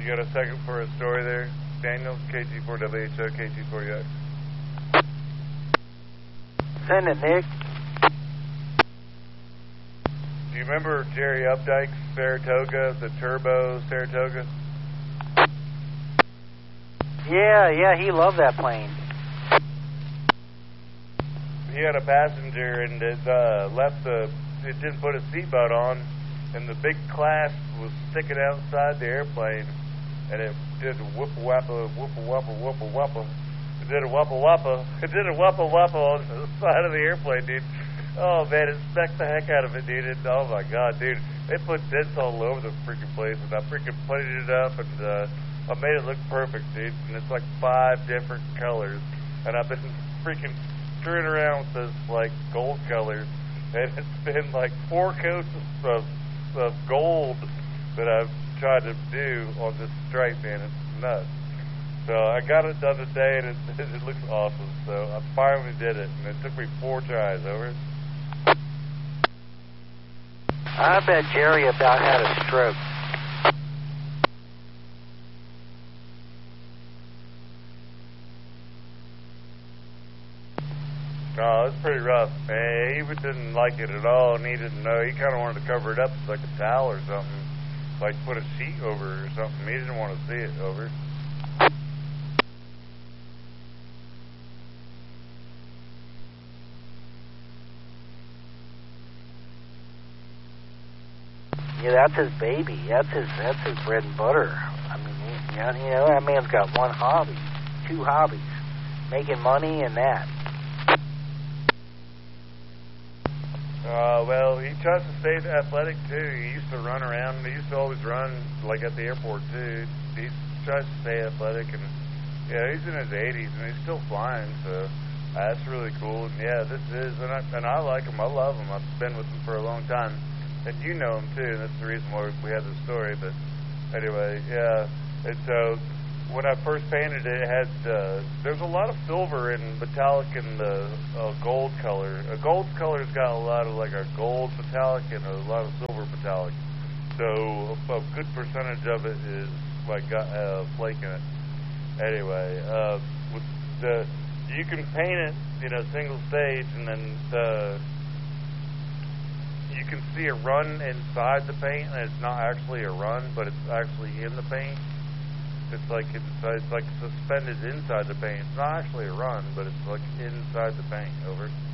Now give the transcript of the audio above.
You got a second for a story there? Daniel, KT4WHO, KT4UX. Send it, Nick. Do you remember Jerry Updike's Saratoga, the turbo Saratoga? Yeah, he loved that plane. He had a passenger and it didn't put a seatbelt on, and the big clasp was sticking outside the airplane, and it did whoop-a-wappa, whoop-a-wappa, whoop-a-wappa. It did a wappa-wappa. It did a wappa-wappa on the side of the airplane, dude. Oh, man, it smacked the heck out of it, dude. Oh, my God, dude. They put dents all over the freaking place, and I freaking putted it up, and I made it look perfect, dude. And it's like 5 different colors, and I've been freaking screwing around with this, like, gold color, and it's been like 4 coats of gold that I've tried to do on this stripe, man. It's nuts. So I got it done today, and it looks awesome. So I finally did it, and it took me 4 tries. Over. I bet Jerry about had a stroke. No, it's pretty rough. He didn't like it at all, and he didn't know. He kind of wanted to cover it up with like a towel or something, like put a sheet over it or something. He didn't want to see it. Over. Yeah, that's his baby. That's his bread and butter. I mean, you know, that man's got 1 hobby, 2 hobbies, making money and that. Well, he tries to stay athletic too. He used to run around. He used to always run like at the airport too. He tries to stay athletic, and yeah, he's in his 80s and he's still flying. So that's really cool. And yeah, this is, and I like him. I love him. I've been with him for a long time, and you know him too. And that's the reason why we had this story. But anyway, yeah. And so when I first painted it, it had there's a lot of silver and metallic and the gold color. A gold color's got a lot of like a gold metallic and a lot of silver metallic. So a good percentage of it is like got flake in it. Anyway, with you can paint it, you know, single stage, and then you can see a run inside the paint, and it's not actually a run, but it's actually in the paint. It's like suspended inside the paint. It's not actually a run, but it's like inside the paint. Over.